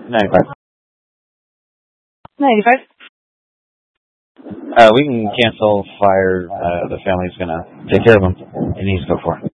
95. 95. We can cancel fire. The family's gonna take care of him. He needs to go for it.